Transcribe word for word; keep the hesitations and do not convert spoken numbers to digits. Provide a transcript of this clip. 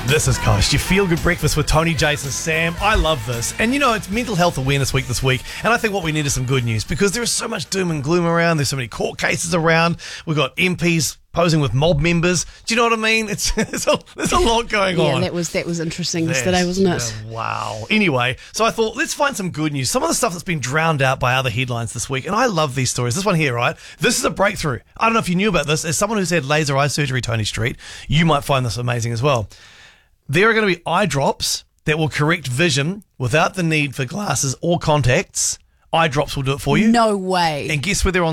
This is Coast, your feel-good breakfast with Tony, Jason, Sam. I love this. And you know, it's Mental Health Awareness Week this week, and I think what we need is some good news because there is so much doom and gloom around. There's so many court cases around. We've got M Ps posing with mob members. Do you know what I mean? It's, it's a, there's a lot going yeah, on. Yeah, that was that was interesting That's, yesterday, wasn't it? Uh, wow. Anyway, so I thought, let's find some good news. Some of the stuff that's been drowned out by other headlines this week, and I love these stories. This one here, right? This is a breakthrough. I don't know if you knew about this. As someone who's had laser eye surgery, Tony Street, you might find this amazing as well. There are going to be eye drops that will correct vision without the need for glasses or contacts. Eye drops will do it for you. No way. And guess where they're on